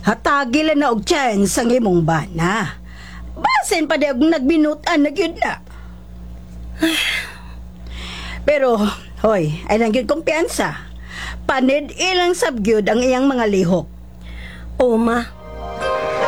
Hatagila na og chance ang imong bana. Basin pa di og nagbinutan na gyud na. Pero, hoy, ay lang gyud kumpiyansa. Panid ilang sabgyud ang iyang mga lihok. O ma,